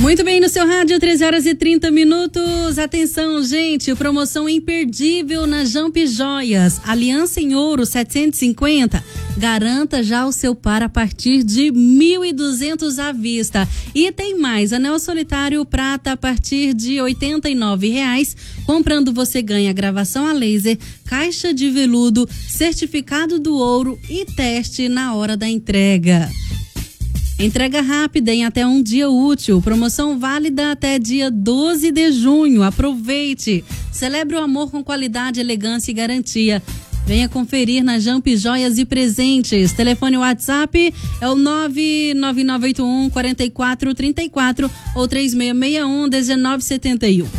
Muito bem, no seu rádio, 13h30. Atenção, gente, promoção imperdível na Jamp Joias. Aliança em ouro 750. Garanta já o seu par a partir de 1.200 à vista. E tem mais, anel solitário prata a partir de R$ 89,00. Comprando você ganha gravação a laser, caixa de veludo, certificado do ouro e teste na hora da entrega. Entrega rápida em até um dia útil. Promoção válida até dia 12 de junho. Aproveite. Celebre o amor com qualidade, elegância e garantia. Venha conferir na Jamp Joias e Presentes. Telefone WhatsApp é o 99981 4434 ou 3661 1971.